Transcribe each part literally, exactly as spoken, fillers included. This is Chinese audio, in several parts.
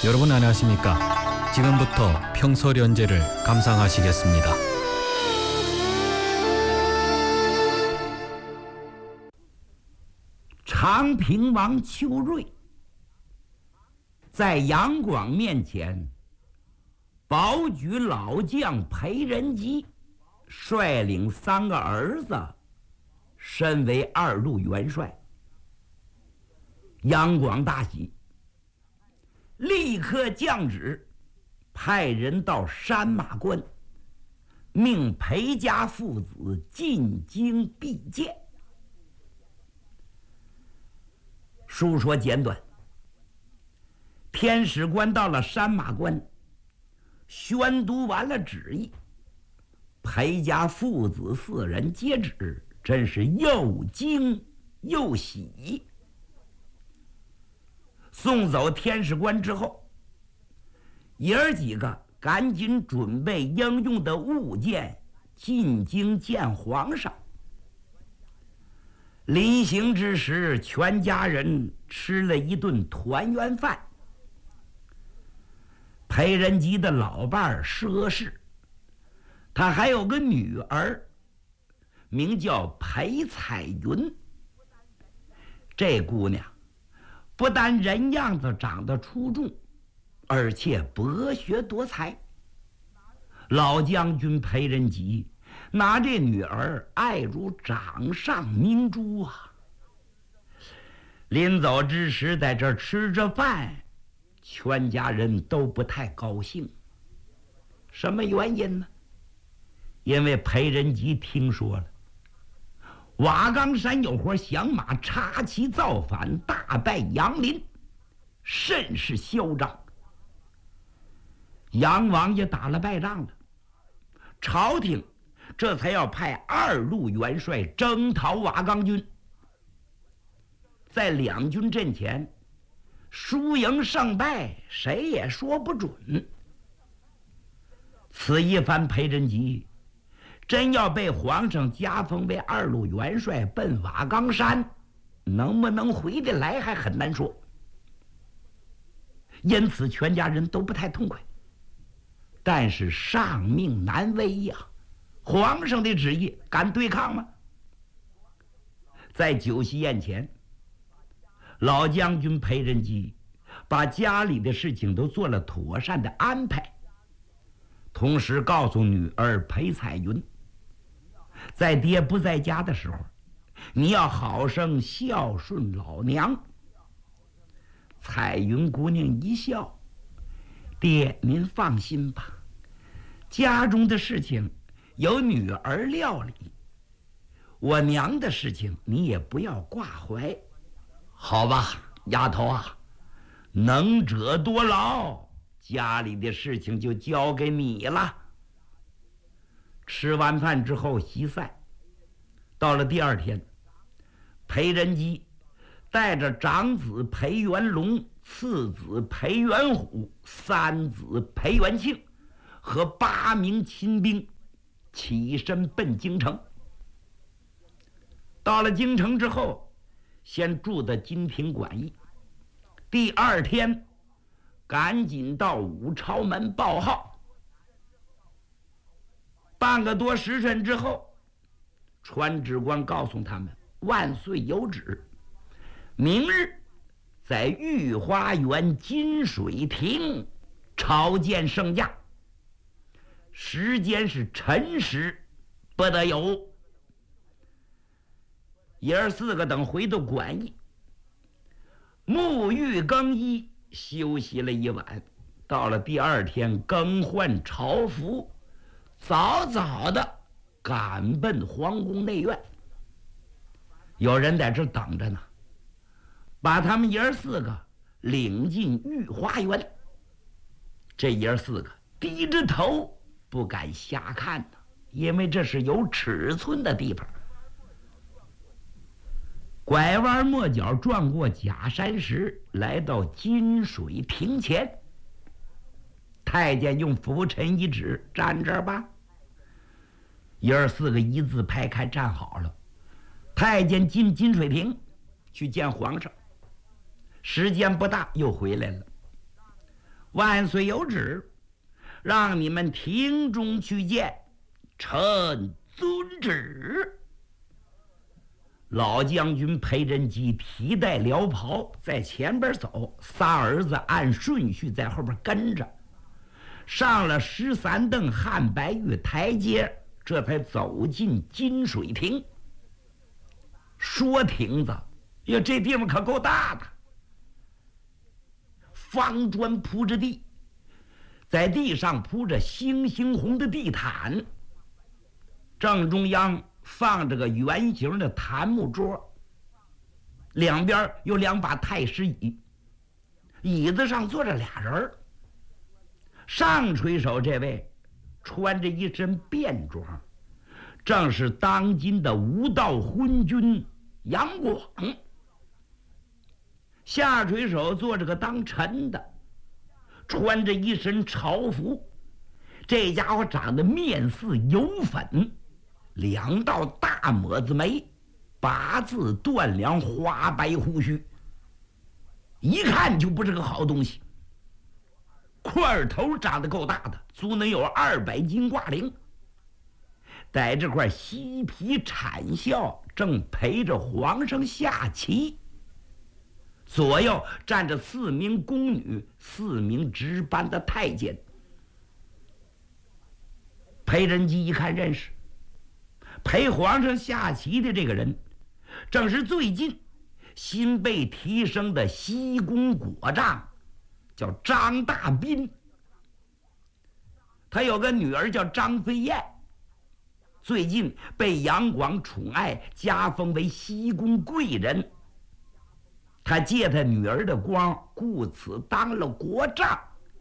여러분 안녕하십니까? 지금부터 평소련제를 감상하시겠습니다. 长平王邱瑞在杨广面前，保举老将裴仁吉率领三个儿子，身为二路元帅。杨广大喜，立刻降旨，派人到山马关，命裴家父子进京避见。书说简短，天使官到了山马关，宣读完了旨意，裴家父子四人接旨，真是又惊又喜。送走天使官之后，爷儿几个赶紧准备应用的物件，进京见皇上。临行之时，全家人吃了一顿团圆饭。裴仁吉的老伴儿佘氏，他还有个女儿，名叫裴彩云。这姑娘不但人样子长得出众，而且博学多才。老将军裴仁吉拿这女儿爱如掌上明珠啊！临走之时，在这儿吃着饭，全家人都不太高兴。什么原因呢？因为裴仁吉听说了瓦岗山有伙响马插旗造反，大败杨林，甚是嚣张。杨王爷打了败仗了，朝廷这才要派二路元帅征讨瓦岗军。在两军阵前，输赢胜败谁也说不准。此一番裴仁吉真要被皇上加封为二路元帅，奔瓦岗山，能不能回得来还很难说。因此全家人都不太痛快。但是上命难违呀，皇上的旨意敢对抗吗？在酒席宴前，老将军裴仁吉把家里的事情都做了妥善的安排，同时告诉女儿裴彩云，在爹不在家的时候，你要好生孝顺老娘。彩云姑娘一笑，爹您放心吧，家中的事情由女儿料理，我娘的事情你也不要挂怀。好吧，丫头啊，能者多劳，家里的事情就交给你了。吃完饭之后席散，到了第二天，裴仁吉带着长子裴元龙、次子裴元虎、三子裴元庆和八名亲兵起身奔京城。到了京城之后，先住的金庭馆驿，第二天赶紧到武朝门报号。半个多时辰之后，传旨官告诉他们，万岁有旨，明日在御花园金水亭朝见圣驾，时间是辰时，不得有。爷儿四个等回到馆驿，沐浴更衣，休息了一晚。到了第二天，更换朝服，早早的赶奔皇宫内院。有人在这等着呢，把他们爷儿四个领进御花园。这爷儿四个低着头不敢瞎看呢，因为这是有尺寸的地方。拐弯抹角转过假山石，来到金水亭前。太监用拂尘一指，站这儿吧。爷儿四个一字排开站好了。太监进金水亭去见皇上，时间不大又回来了。 万岁有旨，让你们庭中去见，臣遵旨。老将军裴仁基披戴辽袍，在前边走，仨儿子按顺序在后边跟着。上了十三等汉白玉台阶，这才走进金水亭。说亭子，呀，这地方可够大的，方砖铺着地，在地上铺着猩猩红的地毯，正中央放着个圆形的檀木桌，两边有两把太师椅，椅子上坐着俩人。上垂手这位穿着一身便装，正是当今的无道昏君杨广。下垂手坐着个当臣的，穿着一身朝服，这家伙长得面似油粉，两道大抹子眉，八字断梁，花白胡须，一看就不是个好东西。块头长得够大的，足能有二百斤挂铃。在这块西皮产校正陪着皇上下棋，左右站着四名宫女，四名值班的太监。裴仁基一看认识，陪皇上下棋的这个人，正是最近新被提升的西宫果丈，叫张大斌。他有个女儿叫张飞燕，最近被杨广宠爱，加封为西宫贵人。他借他女儿的光，故此当了国丈。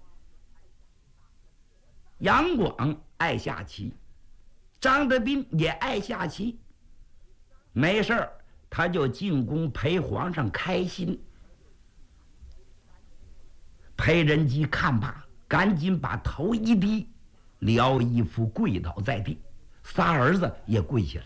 杨广爱下棋，张德斌也爱下棋，没事儿他就进宫陪皇上开心。裴仁基看罢，赶紧把头一低，撩衣服跪倒在地，仨儿子也跪下了。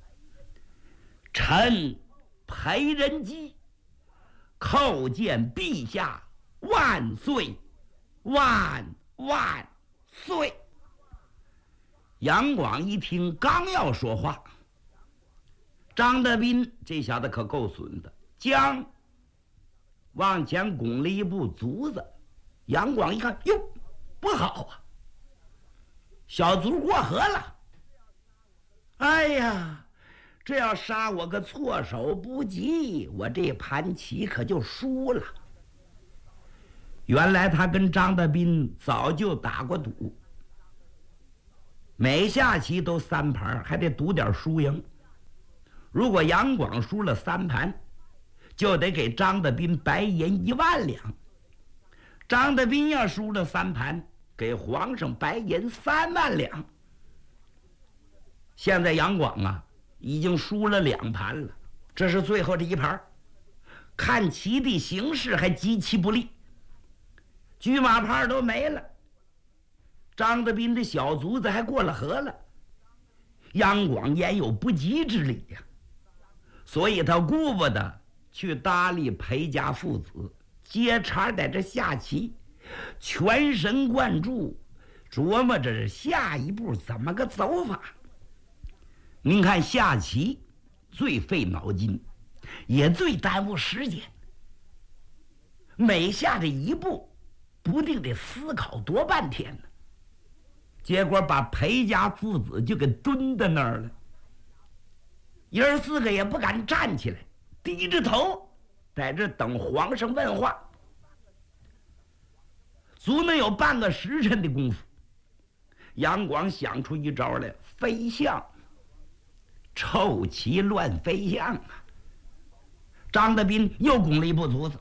臣裴仁基叩见陛下万岁万万岁。杨广一听，刚要说话，张德斌这小子可够损的，将往前拱了一步足子。杨广一看，哟，不好啊，小卒过河了。哎呀，这要杀我个措手不及，我这盘棋可就输了。原来他跟张德斌早就打过赌，每下棋都三盘，还得赌点输赢。如果杨广输了三盘，就得给张德斌白银一万两；张德斌要输了三盘，给皇上白银三万两。现在杨广啊，已经输了两盘了，这是最后这一盘，看棋的形势还极其不利，车马牌都没了，张德斌的小卒子还过了河了，杨广焉有不及之理呀、啊？所以他顾不得去搭理裴家父子，接茬在这下棋，全神贯注琢磨着下一步怎么个走法。您看下棋最费脑筋，也最耽误时间，每下这一步不定得思考多半天呢。结果把裴家父子就给蹲在那儿了，爷儿四个也不敢站起来，低着头在这等皇上问话。足能有半个时辰的功夫，杨广想出一招来，飞象，臭棋乱飞象啊！张德斌又拱了一步卒子，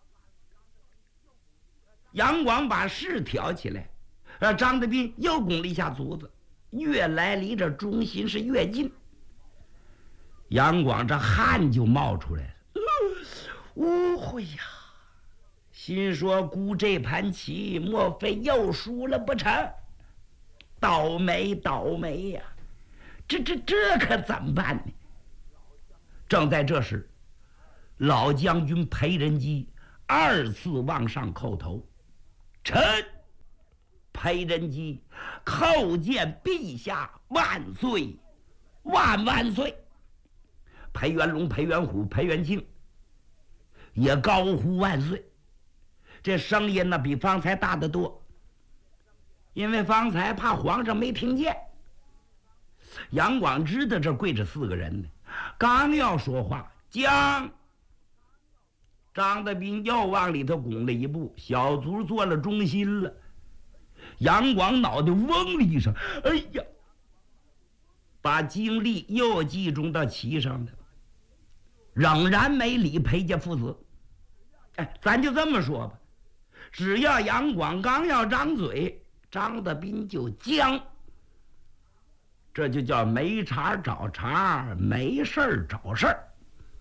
杨广把势挑起来，让张德斌又拱了一下卒子，越来离这中心是越近。杨广这汗就冒出来了，误会呀！心说估这盘棋莫非又输了不成？倒霉倒霉呀！这这这可怎么办呢？正在这时，老将军裴仁基二次往上叩头， 臣裴仁基叩见陛下万岁万万岁。裴元龙、裴元虎、裴元庆也高呼万岁，这声音呢比方才大得多，因为方才怕皇上没听见。杨广知道这跪着四个人呢，刚要说话，将张德斌又往里头拱了一步，小卒做了中心了。杨广脑袋嗡了一声，哎呀，把精力又集中到旗上了，仍然没理裴家父子。哎，咱就这么说吧，只要杨广刚要张嘴，张德斌就僵。这就叫没茬找茬，没事儿找事儿。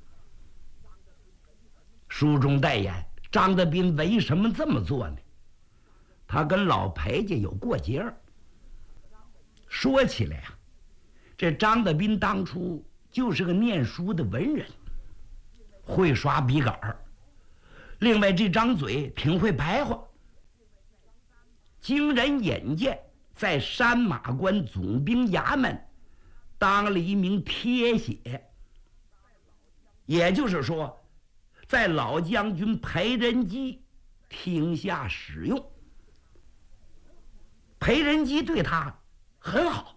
书中代言，张德斌为什么这么做呢？他跟老裴家有过节儿。说起来啊，这张德斌当初就是个念书的文人，会刷笔杆儿，另外这张嘴挺会白话，经人引荐，在山马关总兵衙门当了一名贴写，也就是说在老将军裴仁基厅下使用。裴仁基对他很好，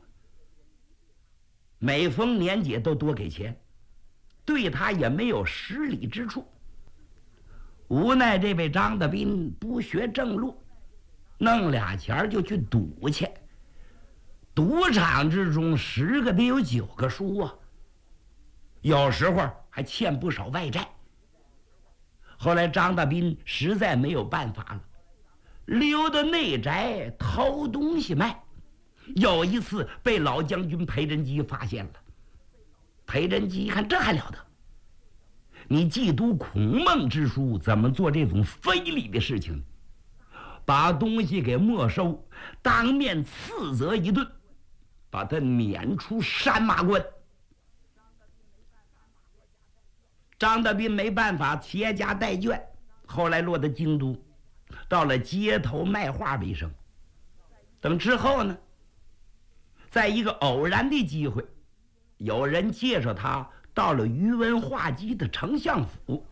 每逢年节都多给钱，对他也没有失礼之处。无奈这位张德斌不学正路，弄俩钱就去赌去，赌场之中十个得有九个输啊，有时候还欠不少外债。后来张大斌实在没有办法了，溜到内宅偷东西卖。有一次被老将军裴仁基发现了，裴仁基一看这还了得，你既读孔孟之书，怎么做这种非礼的事情？把东西给没收，当面斥责一顿，把他撵出山马关。张德斌没办法，携家带眷，后来落到京都，到了街头卖画为生。等之后呢，在一个偶然的机会，有人介绍他到了宇文化及的丞相府，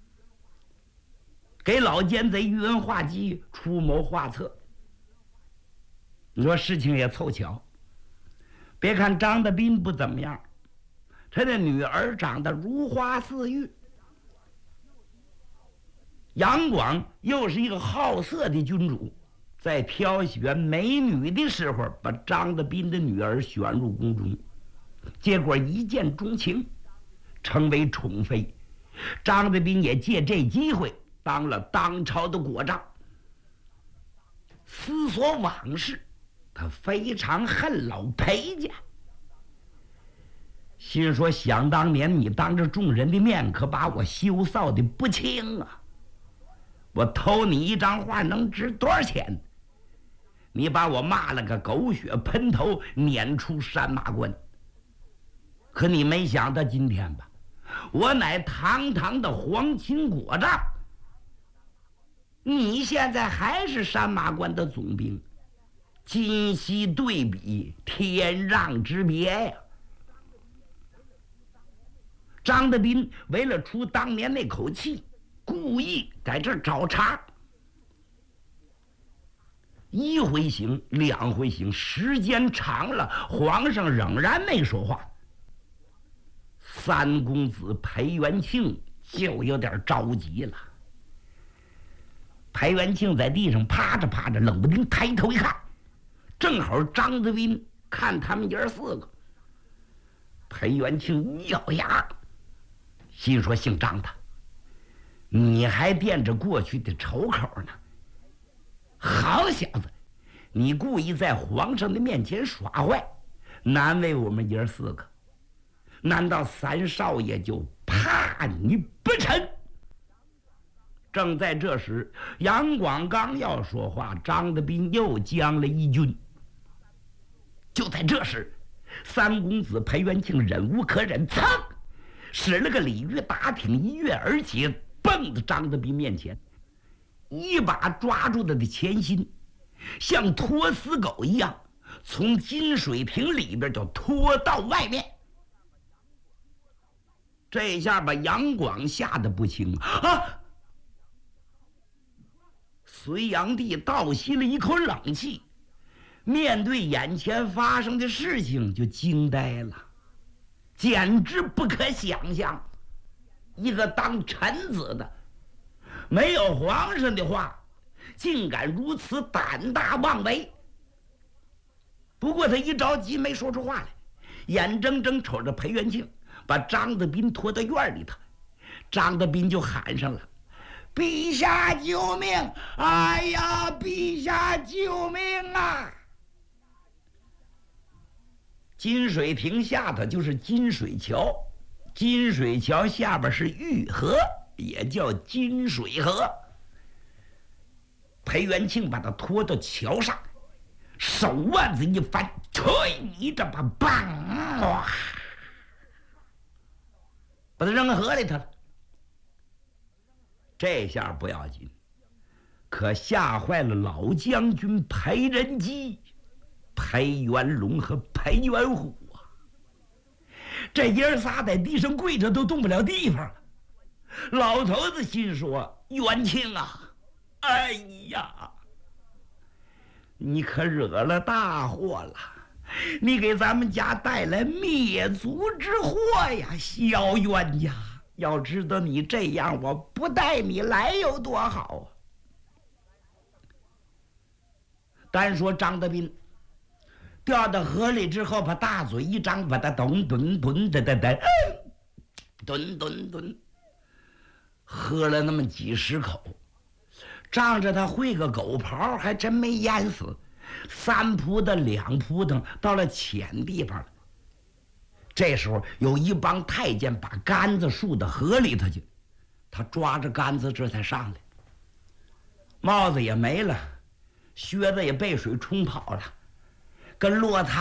给老奸贼宇文化及出谋划策。你说事情也凑巧，别看张德斌不怎么样，他的女儿长得如花似玉。杨广又是一个好色的君主，在挑选美女的时候，把张德斌的女儿选入宫中，结果一见钟情，成为宠妃。张德斌也借这机会当了当朝的国丈。思索往事，他非常恨老裴家，心说想当年你当着众人的面可把我羞臊的不轻啊，我偷你一张画能值多少钱？你把我骂了个狗血喷头，撵出山马关。可你没想到今天吧，我乃堂堂的皇亲国丈，你现在还是山马关的总兵，今昔对比，天壤之别呀！张德斌为了出当年那口气，故意在这儿找茬。一回行，两回行，时间长了，皇上仍然没说话。三公子裴元庆就有点着急了。裴元庆在地上趴着趴着，冷不丁抬头一看，正好张德斌看他们爷儿四个。裴元庆一咬牙，心说姓张的，你还惦着过去的仇口呢？好小子，你故意在皇上的面前耍坏，难为我们爷儿四个。难道三少爷就怕你不成？正在这时，杨广刚要说话，张德斌又将了一军。就在这时，三公子裴元庆忍无可忍，噌，使了个鲤鱼打挺，一跃而起，蹦到张德斌面前。 一把抓住他的前心，像拖死狗一样从金水瓶里边就拖到外面。这下把杨广吓得不轻啊！隋炀帝倒吸了一口冷气，面对眼前发生的事情就惊呆了，简直不可想象。一个当臣子的，没有皇上的话，竟敢如此胆大妄为。不过他一着急没说出话来，眼睁睁瞅着裴元庆把张德斌拖到院里头，张德斌就喊上了：“陛下救命！哎呀，陛下救命啊！”金水亭下头就是金水桥，金水桥下边是玉河，也叫金水河。裴元庆把他拖到桥上，手腕子一翻，推你这把棒，哇，把他扔河里头了。这下不要紧，可吓坏了老将军裴仁基、裴元龙和裴元虎啊！这爷儿仨在地上跪着都动不了地方了。老头子心说：“元庆啊，哎呀，你可惹了大祸了！你给咱们家带来灭族之祸呀，小冤家！要知道你这样，我不带你来有多好啊！”单说张德斌掉到河里之后，把大嘴一张，把他咚咚咚的的的，咚咚咚，喝了那么几十口，仗着他会个狗刨，还真没淹死。三扑腾两扑腾到了浅地方了。这时候有一帮太监把杆子竖到河里头去，他抓着杆子这才上来。帽子也没了，靴子也被水冲跑了，跟落汤